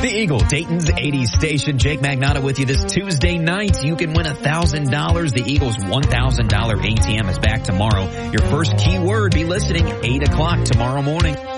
The Eagle, Dayton's 80s station. Jake Magnotta with you this Tuesday night. You can win $1,000. The Eagle's $1,000 ATM is back tomorrow. Your first keyword, be listening 8 o'clock tomorrow morning.